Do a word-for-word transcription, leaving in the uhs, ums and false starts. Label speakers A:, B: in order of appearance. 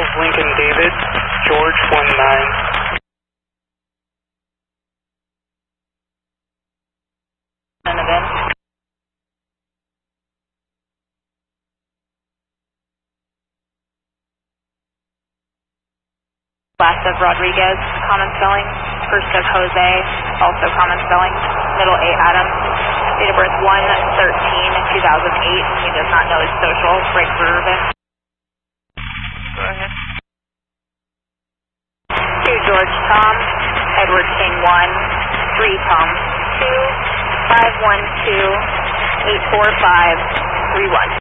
A: Lincoln David, George one nine.
B: An event. Last of Rodriguez, common spelling. First of Jose, also common spelling. Middle A Adams. Date of birth one thirteen two thousand eight. He does not know his social. Break for Urban.
C: Go ahead.
B: Two George Tom, Edward King one, three Tom two, five one two, eight four five, three one.